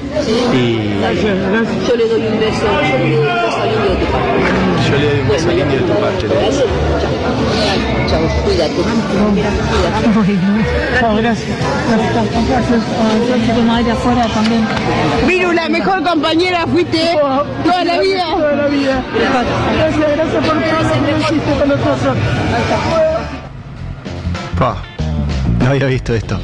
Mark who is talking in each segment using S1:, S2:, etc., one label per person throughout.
S1: Y
S2: Yo le doy un beso al indio de tu parte.
S1: yo le doy un beso al indio de tu parte. Le dice.
S2: Chao, cuídate.
S3: Chao, gracias. Gracias. Tu madre afuera también.
S4: Viru, la mejor compañera fuiste toda la vida.
S3: Toda la vida. Gracias por todo lo que hiciste con nosotros.
S1: Pa, no había visto esto.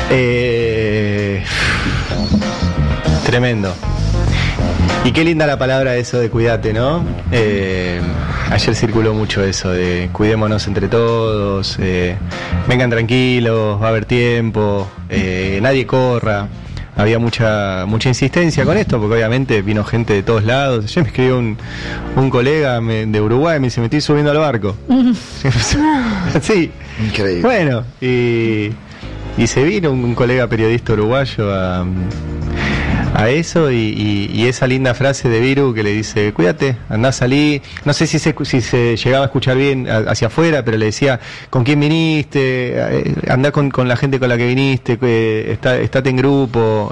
S1: Tremendo. Y qué linda la palabra eso de cuídate, ¿no? Ayer circuló mucho eso de cuidémonos entre todos, vengan tranquilos, va a haber tiempo, nadie corra. Había mucha insistencia con esto, porque obviamente vino gente de todos lados. Ayer me escribió un colega de Uruguay, me dice, me estoy subiendo al barco. Sí.
S5: Increíble.
S1: Bueno, y se vino un colega periodista uruguayo a eso y esa linda frase de Viru que le dice, cuídate, andá a salir. No sé si se llegaba a escuchar bien hacia afuera, pero le decía, ¿con quién viniste? Andá con la gente con la que viniste, estate en grupo.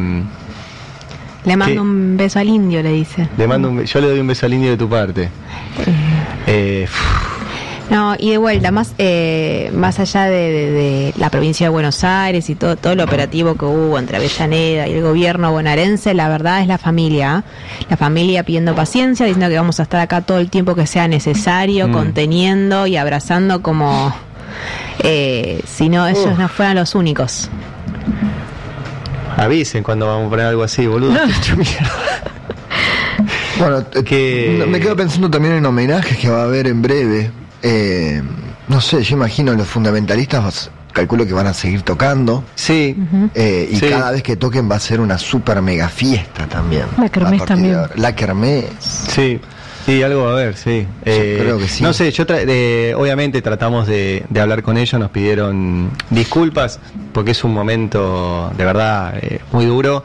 S6: Le mando un beso al indio, le dice.
S1: Yo le doy un beso al indio de tu parte.
S6: No, y de vuelta, más allá de la provincia de Buenos Aires y todo el operativo que hubo entre Avellaneda y el gobierno bonaerense, la verdad es la familia pidiendo paciencia, diciendo que vamos a estar acá todo el tiempo que sea necesario, conteniendo y abrazando como si no ellos no fueran los únicos.
S1: Avisen cuando vamos a poner algo así, boludo.
S5: Bueno, me quedo pensando también en homenajes que va a haber en breve. No sé, yo imagino los fundamentalistas, calculo que van a seguir tocando.
S1: Sí.
S5: Y sí, cada vez que toquen va a ser una super mega fiesta también.
S3: La kermés también.
S5: La kermés.
S1: Sí. Sí, algo va a haber, sí.
S5: Creo que sí.
S1: No sé, obviamente tratamos de hablar con ellos, nos pidieron disculpas, porque es un momento de verdad muy duro.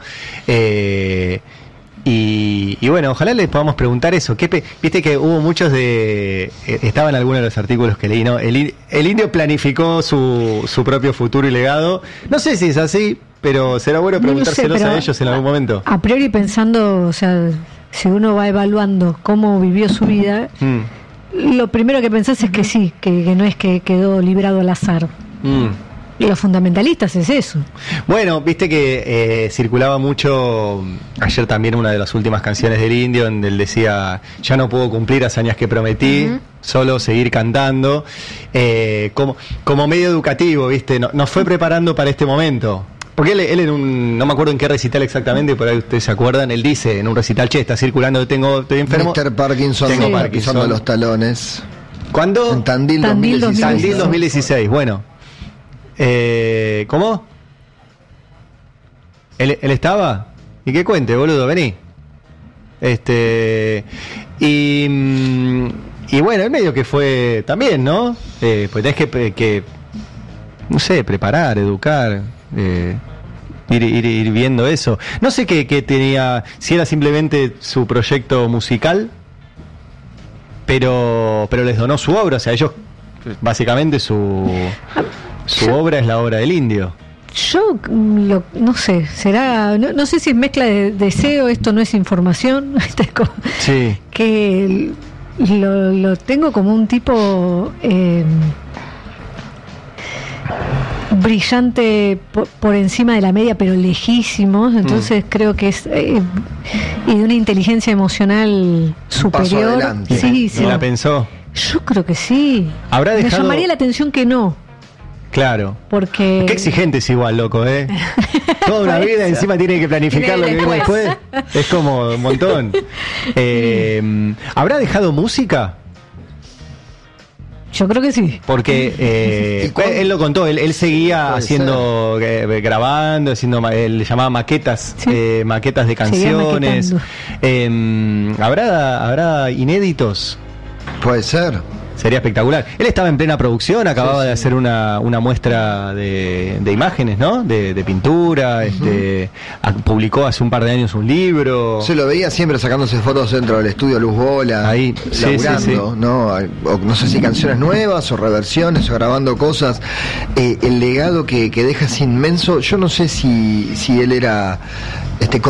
S1: Y bueno, ojalá les podamos preguntar eso. Viste que hubo muchos estaban algunos de los artículos que leí, ¿no? El indio planificó su propio futuro y legado. No sé si es así, pero será bueno preguntárselos a ellos en algún momento.
S3: A priori pensando, o sea, si uno va evaluando cómo vivió su vida, lo primero que pensás es que sí, que no es que quedó librado al azar. Y los fundamentalistas es eso.
S1: Bueno, viste que circulaba mucho ayer también una de las últimas canciones del indio, donde él decía, ya no puedo cumplir hazañas que prometí, solo seguir cantando, como medio educativo, viste, nos fue preparando para este momento. Porque él en no me acuerdo en qué recital exactamente, por ahí ustedes se acuerdan, él dice en un recital, che, está circulando, estoy enfermo.
S5: Mr. Parkinson,
S1: tengo Parkinson.
S5: Pisando los talones.
S1: ¿Cuándo?
S5: En Tandil 2016.
S1: Tandil 2016, bueno. ¿Cómo? ¿Él estaba? ¿Y qué cuente, boludo? Vení. Y bueno, el medio que fue también, ¿no? Pues tenés que no sé, preparar, educar, ir viendo eso. No sé qué tenía, si era simplemente su proyecto musical, pero les donó su obra, o sea, ellos básicamente su obra es la obra del indio.
S3: Yo no sé, será, no sé si es mezcla de deseo, esto no es información,
S1: sí,
S3: que lo tengo como un tipo brillante por encima de la media, pero lejísimos, entonces creo que es y de una inteligencia emocional superior. Sí,
S1: ¿Se la pensó?
S3: Yo creo que sí.
S1: ¿Habrá dejado...
S3: Me llamaría la atención que no.
S1: Claro.
S3: Porque...
S1: Qué exigente es igual, loco, Toda una vida encima tiene que planificar lo que viene después. Es como un montón. ¿Habrá dejado música?
S3: Yo creo que sí.
S1: Porque él lo contó, él seguía haciendo, grabando, él le llamaba maquetas, sí, maquetas de canciones. ¿Habrá inéditos?
S5: Puede ser.
S1: Sería espectacular. Él estaba en plena producción, acababa de hacer una muestra de imágenes, ¿no? De pintura, publicó hace un par de años un libro.
S5: Se lo veía siempre sacándose fotos dentro del estudio Luz Bola,
S1: ahí, laburando,
S5: ¿no? O no sé si canciones nuevas o reversiones o grabando cosas. El legado que deja es inmenso. Yo no sé si él era